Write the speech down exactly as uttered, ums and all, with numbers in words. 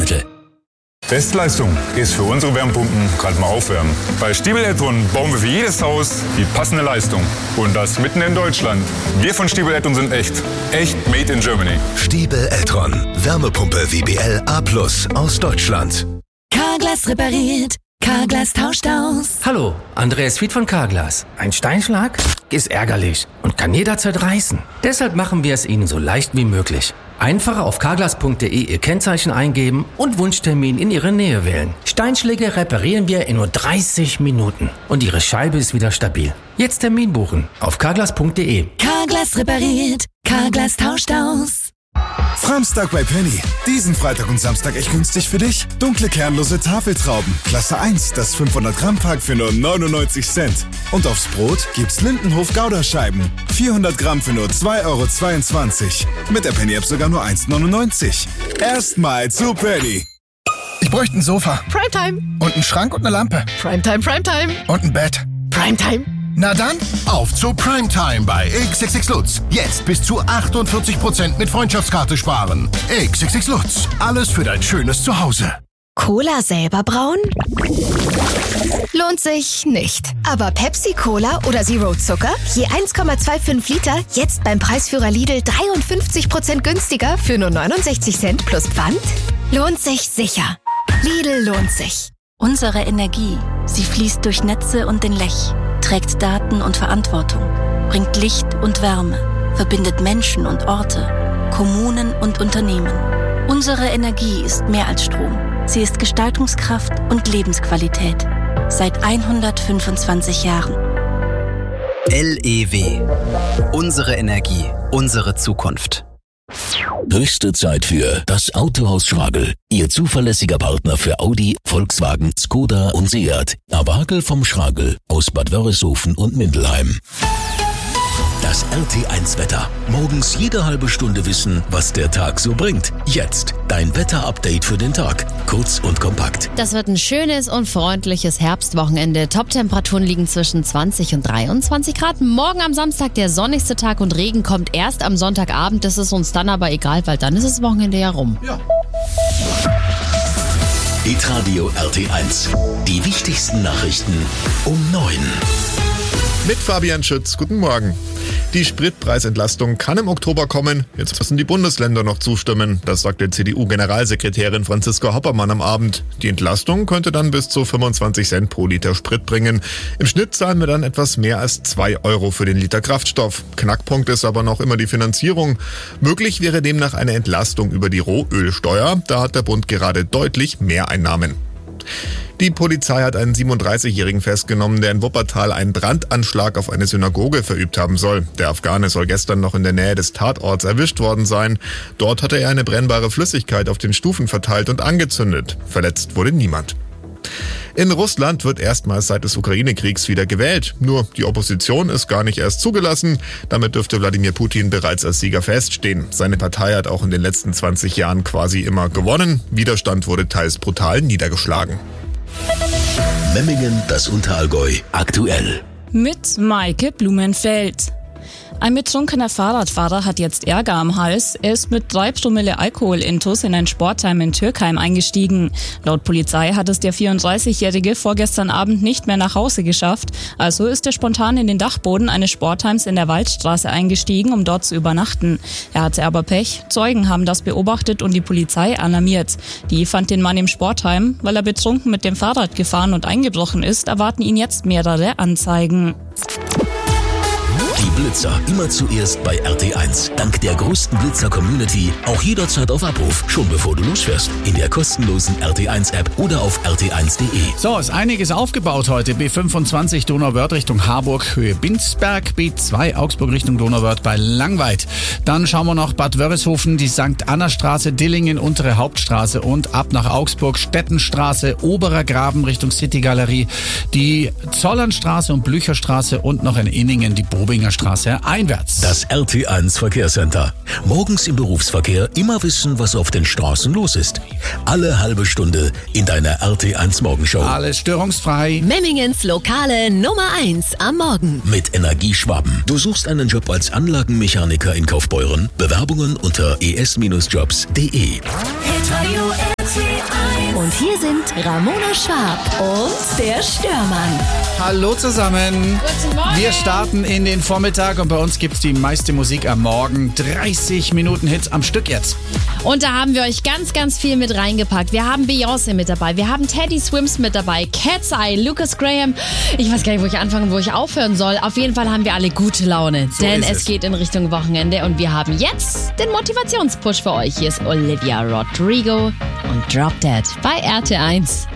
Lebensmittel. Bestleistung ist für unsere Wärmepumpen gerade mal aufwärmen. Bei Stiebel Eltron bauen wir für jedes Haus die passende Leistung. Und das mitten in Deutschland. Wir von Stiebel Eltron sind echt. Echt made in Germany. Stiebel Eltron. Wärmepumpe W B L A plus aus Deutschland. Carglass repariert. Carglass tauscht aus. Hallo, Andreas Fied von Carglass. Ein Steinschlag ist ärgerlich und kann jederzeit reißen. Deshalb machen wir es Ihnen so leicht wie möglich. Einfach auf carglass punkt de Ihr Kennzeichen eingeben und Wunschtermin in Ihre Nähe wählen. Steinschläge reparieren wir in nur dreißig Minuten und Ihre Scheibe ist wieder stabil. Jetzt Termin buchen auf carglass punkt de. Carglass repariert. Carglass tauscht aus. Framstag bei Penny. Diesen Freitag und Samstag echt günstig für dich. Dunkle kernlose Tafeltrauben. Klasse eins, das fünfhundert Gramm Pack für nur neunundneunzig Cent. Und aufs Brot gibt's Lindenhof Gouda-Scheiben. vierhundert Gramm für nur zwei Euro zweiundzwanzig. Mit der Penny-App sogar nur eins neunundneunzig. Erstmal zu Penny. Ich bräuchte ein Sofa. Primetime. Und einen Schrank und eine Lampe. Primetime, Primetime. Und ein Bett. Primetime. Na dann, auf zu Primetime bei X X X Lutz. Jetzt bis zu achtundvierzig Prozent mit Freundschaftskarte sparen. X X X Lutz. Alles für dein schönes Zuhause. Cola selber brauen? Lohnt sich nicht. Aber Pepsi Cola oder Zero Zucker? Je eins Komma fünfundzwanzig Liter, jetzt beim Preisführer Lidl dreiundfünfzig Prozent günstiger für nur neunundsechzig Cent plus Pfand? Lohnt sich sicher. Lidl lohnt sich. Unsere Energie, sie fließt durch Netze und den Lech, trägt Daten und Verantwortung, bringt Licht und Wärme, verbindet Menschen und Orte, Kommunen und Unternehmen. Unsere Energie ist mehr als Strom. Sie ist Gestaltungskraft und Lebensqualität. Seit hundertfünfundzwanzig Jahren. L E W. Unsere Energie, unsere Zukunft. Höchste Zeit für das Autohaus Schragel. Ihr zuverlässiger Partner für Audi, Volkswagen, Skoda und Seat. Abagel vom Schragel aus Bad Wörishofen und Mindelheim. Das R T eins Wetter. Morgens jede halbe Stunde wissen, was der Tag so bringt. Jetzt dein Wetter-Update für den Tag. Kurz und kompakt. Das wird ein schönes und freundliches Herbstwochenende. Top-Temperaturen liegen zwischen zwanzig und dreiundzwanzig Grad. Morgen am Samstag der sonnigste Tag und Regen kommt erst am Sonntagabend. Das ist uns dann aber egal, weil dann ist das Wochenende ja rum. Ja. Hitradio R T eins. Die wichtigsten Nachrichten um neun. Mit Fabian Schütz, guten Morgen. Die Spritpreisentlastung kann im Oktober kommen. Jetzt müssen die Bundesländer noch zustimmen. Das sagte C D U-Generalsekretärin Franziska Hoppermann am Abend. Die Entlastung könnte dann bis zu fünfundzwanzig Cent pro Liter Sprit bringen. Im Schnitt zahlen wir dann etwas mehr als zwei Euro für den Liter Kraftstoff. Knackpunkt ist aber noch immer die Finanzierung. Möglich wäre demnach eine Entlastung über die Rohölsteuer. Da hat der Bund gerade deutlich mehr Einnahmen. Die Polizei hat einen siebenunddreißigjährigen festgenommen, der in Wuppertal einen Brandanschlag auf eine Synagoge verübt haben soll. Der Afghane soll gestern noch in der Nähe des Tatorts erwischt worden sein. Dort hatte er eine brennbare Flüssigkeit auf den Stufen verteilt und angezündet. Verletzt wurde niemand. In Russland wird erstmals seit des Ukraine-Kriegs wieder gewählt. Nur die Opposition ist gar nicht erst zugelassen. Damit dürfte Wladimir Putin bereits als Sieger feststehen. Seine Partei hat auch in den letzten zwanzig Jahren quasi immer gewonnen. Widerstand wurde teils brutal niedergeschlagen. Memmingen, das Unterallgäu, aktuell. Mit Maike Blumenfeld. Ein betrunkener Fahrradfahrer hat jetzt Ärger am Hals. Er ist mit drei Promille Alkoholintus in ein Sportheim in Türkheim eingestiegen. Laut Polizei hat es der vierunddreißigjährige vorgestern Abend nicht mehr nach Hause geschafft. Also ist er spontan in den Dachboden eines Sportheims in der Waldstraße eingestiegen, um dort zu übernachten. Er hatte aber Pech. Zeugen haben das beobachtet und die Polizei alarmiert. Die fand den Mann im Sportheim. Weil er betrunken mit dem Fahrrad gefahren und eingebrochen ist, erwarten ihn jetzt mehrere Anzeigen. Die Blitzer immer zuerst bei R T eins. Dank der größten Blitzer-Community auch jederzeit auf Abruf, schon bevor du losfährst. In der kostenlosen R T eins App oder auf r t eins punkt de. So, ist einiges aufgebaut heute. B fünfundzwanzig Donauwörth Richtung Harburg, Höhe Binsberg. B zwei Augsburg Richtung Donauwörth bei Langweid. Dann schauen wir noch Bad Wörishofen, die Sankt Anna Straße, Dillingen, Untere Hauptstraße und ab nach Augsburg, Stettenstraße, Oberer Graben Richtung City Galerie, die Zollernstraße und Blücherstraße und noch in Inningen die Bobinger Straße einwärts. Das R T eins Verkehrscenter. Morgens im Berufsverkehr immer wissen, was auf den Straßen los ist. Alle halbe Stunde in deiner R T eins Morgenshow. Alles störungsfrei. Memmingens Lokale Nummer eins am Morgen. Mit Energieschwaben. Du suchst einen Job als Anlagenmechaniker in Kaufbeuren? Bewerbungen unter e s Bindestrich jobs punkt de. hier sind Ramona Schwab und der Störmann. Hallo zusammen. Guten Morgen. Wir starten in den Vormittag und bei uns gibt's die meiste Musik am Morgen. dreißig Minuten Hits am Stück jetzt. Und da haben wir euch ganz, ganz viel mit reingepackt. Wir haben Beyoncé mit dabei, wir haben Teddy Swims mit dabei, Cat's Eye, Lucas Graham. Ich weiß gar nicht, wo ich anfangen, wo ich aufhören soll. Auf jeden Fall haben wir alle gute Laune, So denn ist es es. geht in Richtung Wochenende und wir haben jetzt den Motivationspush für euch. Hier ist Olivia Rodrigo und Drop Dead bei R T eins.